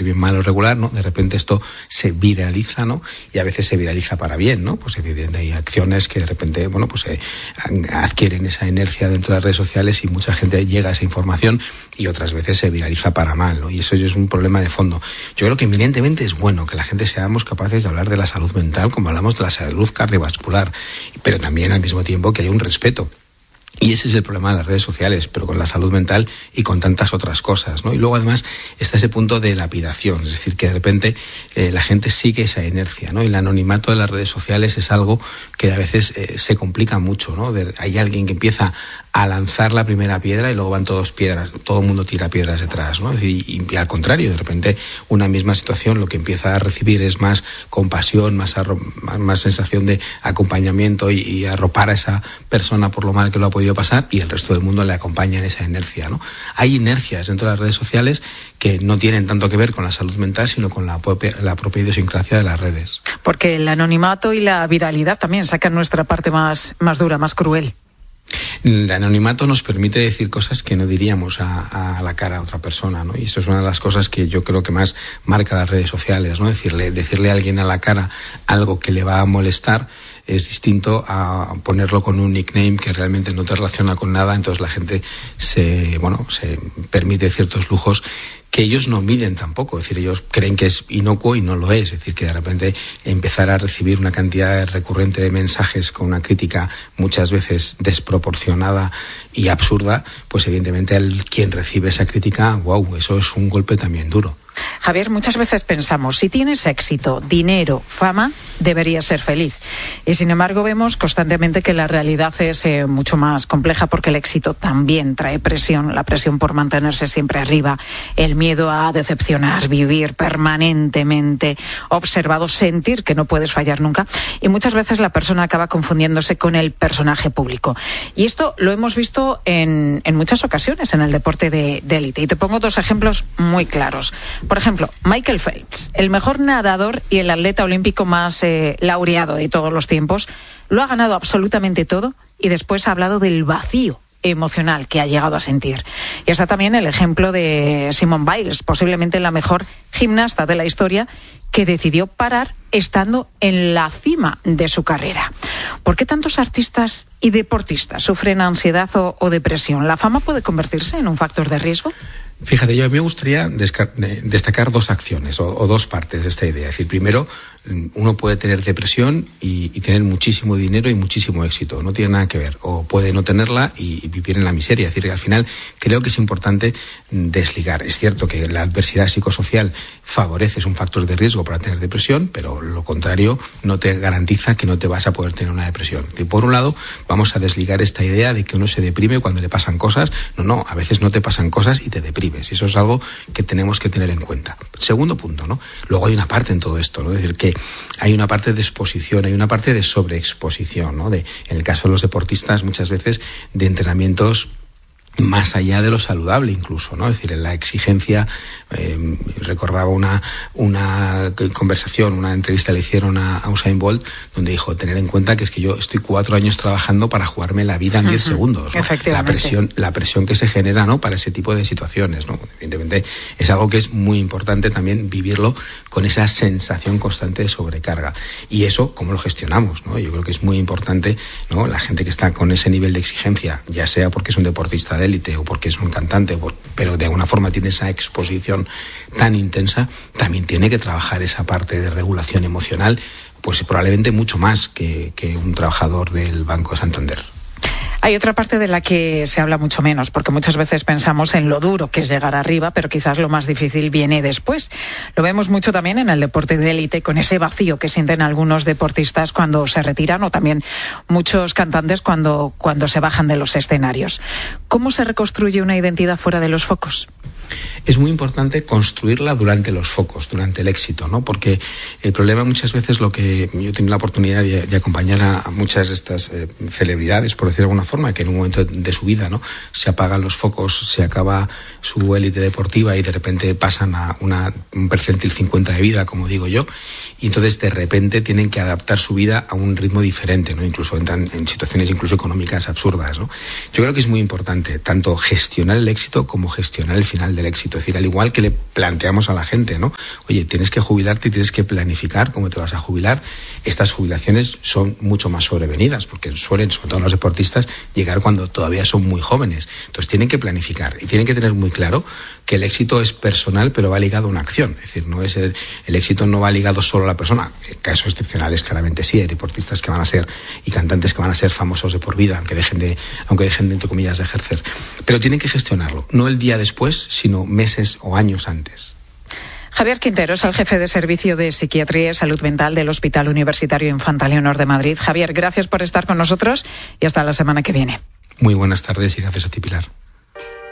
bien, mal o regular, ¿no? De repente esto se viraliza, ¿no? Y a veces se viraliza para bien, ¿no? Pues evidentemente hay acciones que de repente, bueno, pues adquieren esa inercia dentro de las redes sociales y mucha gente llega a esa información, y otras veces se viraliza para mal, ¿no? Y eso es un problema de fondo. Yo creo que evidentemente es bueno que la gente seamos capaces de hablar de la salud mental como hablamos de la salud cardiovascular, pero también al mismo tiempo que hay un respeto. Y ese es el problema de las redes sociales, pero con la salud mental y con tantas otras cosas, ¿no? Y luego además está ese punto de lapidación, es decir, que de repente la gente sigue esa inercia, ¿no? Y el anonimato de las redes sociales es algo que a veces se complica mucho, ¿no? Hay alguien que empieza a lanzar la primera piedra y luego van todo el mundo tira piedras detrás, ¿no? Es decir, y al contrario, de repente una misma situación lo que empieza a recibir es más compasión, más sensación de acompañamiento y arropar a esa persona por lo mal que lo ha podido pasar, y el resto del mundo le acompaña en esa inercia, ¿no? Hay inercias dentro de las redes sociales que no tienen tanto que ver con la salud mental, sino con la propia idiosincrasia de las redes. Porque el anonimato y la viralidad también sacan nuestra parte más dura, más cruel. El anonimato nos permite decir cosas que no diríamos a la cara a otra persona, ¿no? Y eso es una de las cosas que yo creo que más marca las redes sociales, ¿no? Decirle a alguien a la cara algo que le va a molestar es distinto a ponerlo con un nickname que realmente no te relaciona con nada. Entonces la gente se permite ciertos lujos que ellos no miden tampoco, es decir, ellos creen que es inocuo y no lo es decir, que de repente empezar a recibir una cantidad recurrente de mensajes con una crítica muchas veces desproporcionada y absurda, pues evidentemente quien recibe esa crítica, wow, eso es un golpe también duro. Javier, muchas veces pensamos, si tienes éxito, dinero, fama, deberías ser feliz. Y sin embargo vemos constantemente que la realidad es mucho más compleja, porque el éxito también trae presión, la presión por mantenerse siempre arriba, el miedo a decepcionar, vivir permanentemente observado, sentir que no puedes fallar nunca. Y muchas veces la persona acaba confundiéndose con el personaje público. Y esto lo hemos visto en muchas ocasiones en el deporte de élite. Y te pongo dos ejemplos muy claros. Por ejemplo, Michael Phelps, el mejor nadador y el atleta olímpico más laureado de todos los tiempos, lo ha ganado absolutamente todo y después ha hablado del vacío emocional que ha llegado a sentir. Y está también el ejemplo de Simone Biles, posiblemente la mejor gimnasta de la historia, que decidió parar estando en la cima de su carrera. ¿Por qué tantos artistas y deportistas sufren ansiedad o depresión? ¿La fama puede convertirse en un factor de riesgo? Fíjate, yo me gustaría destacar dos acciones o dos partes de esta idea. Es decir, primero, uno puede tener depresión y tener muchísimo dinero y muchísimo éxito. No tiene nada que ver. O puede no tenerla y vivir en la miseria. Es decir, que al final creo que es importante desligar. Es cierto que la adversidad psicosocial favorece, es un factor de riesgo para tener depresión, pero lo contrario no te garantiza que no te vas a poder tener una depresión. Y por un lado, vamos a desligar esta idea de que uno se deprime cuando le pasan cosas. No, a veces no te pasan cosas y te deprimes. Y eso es algo que tenemos que tener en cuenta. Segundo punto, ¿no? Luego hay una parte en todo esto, ¿no? Es decir, que hay una parte de exposición, hay una parte de sobreexposición, ¿no? En el caso de los deportistas, muchas veces de entrenamientos más allá de lo saludable incluso, ¿no? Es decir, en la exigencia, recordaba una conversación, una entrevista le hicieron a Usain Bolt, donde dijo, tener en cuenta que es que yo estoy 4 años trabajando para jugarme la vida en 10 segundos, ¿no? La presión que se genera, ¿no? Para ese tipo de situaciones, ¿no? Evidentemente es algo que es muy importante también vivirlo con esa sensación constante de sobrecarga. Y eso, ¿cómo lo gestionamos, ¿no? Yo creo que es muy importante, ¿no? La gente que está con ese nivel de exigencia, ya sea porque es un deportista de élite o porque es un cantante, pero de alguna forma tiene esa exposición tan intensa, también tiene que trabajar esa parte de regulación emocional, pues probablemente mucho más que un trabajador del Banco Santander. Hay otra parte de la que se habla mucho menos, porque muchas veces pensamos en lo duro que es llegar arriba, pero quizás lo más difícil viene después. Lo vemos mucho también en el deporte de élite, con ese vacío que sienten algunos deportistas cuando se retiran, o también muchos cantantes cuando se bajan de los escenarios. ¿Cómo se reconstruye una identidad fuera de los focos? Es muy importante construirla durante los focos, durante el éxito, ¿no? Porque el problema muchas veces, yo tengo la oportunidad de acompañar a muchas de estas celebridades, por decirlo de alguna forma, que en un momento de su vida, ¿no? Se apagan los focos, se acaba su élite deportiva y de repente pasan a un percentil 50 de vida, como digo yo, y entonces de repente tienen que adaptar su vida a un ritmo diferente, ¿no? Incluso entran en situaciones incluso económicas absurdas, ¿no? Yo creo que es muy importante tanto gestionar el éxito como gestionar el final del éxito. Es decir, al igual que le planteamos a la gente, ¿no? Oye, tienes que jubilarte y tienes que planificar cómo te vas a jubilar. Estas jubilaciones son mucho más sobrevenidas, porque suelen, sobre todo los deportistas, llegar cuando todavía son muy jóvenes. Entonces tienen que planificar y tienen que tener muy claro que el éxito es personal, pero va ligado a una acción. Es decir, no es el éxito no va ligado solo a la persona. En casos excepcionales, claramente sí, hay deportistas que van a ser y cantantes que van a ser famosos de por vida, aunque dejen de, entre comillas, de ejercer. Pero tienen que gestionarlo, no el día después, sino meses o años antes. Javier Quintero es el jefe de Servicio de Psiquiatría y Salud Mental del Hospital Universitario Infanta Leonor de Madrid. Javier, gracias por estar con nosotros y hasta la semana que viene. Muy buenas tardes y gracias a ti, Pilar.